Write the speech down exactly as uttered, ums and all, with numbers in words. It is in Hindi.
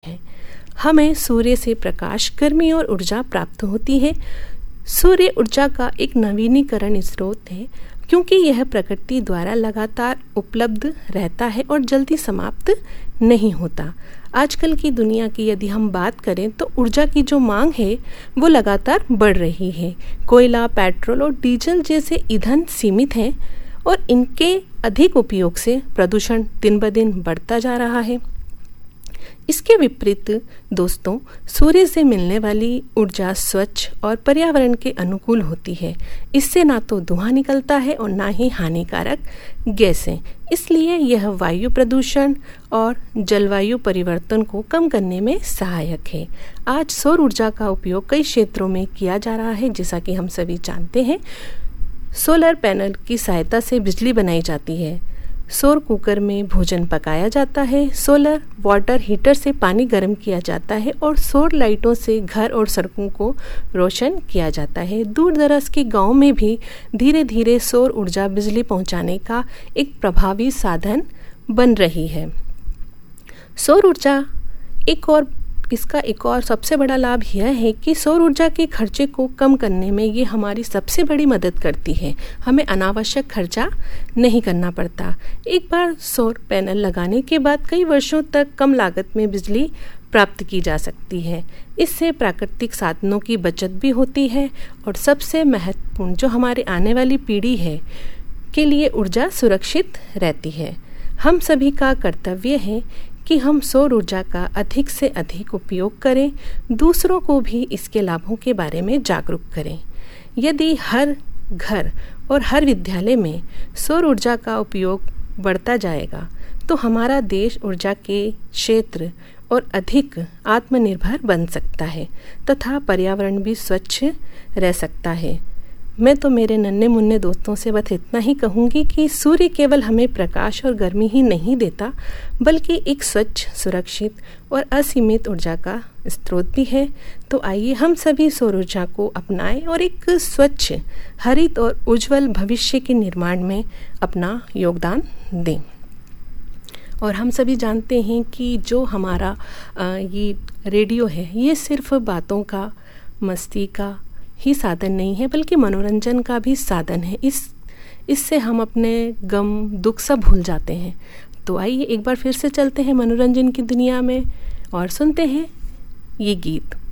है। हमें सूर्य से प्रकाश, गर्मी और ऊर्जा प्राप्त होती है। सूर्य ऊर्जा का एक नवीनीकरण स्रोत है क्योंकि यह प्रकृति द्वारा लगातार उपलब्ध रहता है और जल्दी समाप्त नहीं होता। आजकल की दुनिया की यदि हम बात करें तो ऊर्जा की जो मांग है वो लगातार बढ़ रही है। कोयला, पेट्रोल और डीजल जैसे ईंधन सीमित हैं और इनके अधिक उपयोग से प्रदूषण दिन ब दिन बढ़ता जा रहा है। इसके विपरीत दोस्तों, सूर्य से मिलने वाली ऊर्जा स्वच्छ और पर्यावरण के अनुकूल होती है। इससे ना तो धुआं निकलता है और ना ही हानिकारक गैसें। इसलिए यह वायु प्रदूषण और जलवायु परिवर्तन को कम करने में सहायक है। आज सौर ऊर्जा का उपयोग कई क्षेत्रों में किया जा रहा है। जैसा कि हम सभी जानते हैं, सोलर पैनल की सहायता से बिजली बनाई जाती है। सौर कुकर में भोजन पकाया जाता है। सोलर वाटर हीटर से पानी गर्म किया जाता है और सौर लाइटों से घर और सड़कों को रोशन किया जाता है। दूर दराज के गांव में भी धीरे धीरे सौर ऊर्जा बिजली पहुंचाने का एक प्रभावी साधन बन रही है। सौर ऊर्जा एक और इसका एक और सबसे बड़ा लाभ यह है कि सौर ऊर्जा के खर्चे को कम करने में ये हमारी सबसे बड़ी मदद करती है। हमें अनावश्यक खर्चा नहीं करना पड़ता। एक बार सौर पैनल लगाने के बाद कई वर्षों तक कम लागत में बिजली प्राप्त की जा सकती है। इससे प्राकृतिक साधनों की बचत भी होती है और सबसे महत्वपूर्ण जो हमारे आने वाली पीढ़ी है के लिए ऊर्जा सुरक्षित रहती है। हम सभी का कर्तव्य है कि हम सौर ऊर्जा का अधिक से अधिक उपयोग करें, दूसरों को भी इसके लाभों के बारे में जागरूक करें। यदि हर घर और हर विद्यालय में सौर ऊर्जा का उपयोग बढ़ता जाएगा तो हमारा देश ऊर्जा के क्षेत्र और अधिक आत्मनिर्भर बन सकता है तथा पर्यावरण भी स्वच्छ रह सकता है। मैं तो मेरे नन्हे मुन्ने दोस्तों से बस इतना ही कहूँगी कि सूर्य केवल हमें प्रकाश और गर्मी ही नहीं देता, बल्कि एक स्वच्छ, सुरक्षित और असीमित ऊर्जा का स्रोत भी है। तो आइए हम सभी सौर ऊर्जा को अपनाएं और एक स्वच्छ, हरित और उज्जवल भविष्य के निर्माण में अपना योगदान दें। और हम सभी जानते हैं कि जो हमारा ये रेडियो है ये सिर्फ बातों का, मस्ती का ही साधन नहीं है, बल्कि मनोरंजन का भी साधन है। इस इससे हम अपने गम, दुख सब भूल जाते हैं। तो आइए एक बार फिर से चलते हैं मनोरंजन की दुनिया में और सुनते हैं ये गीत।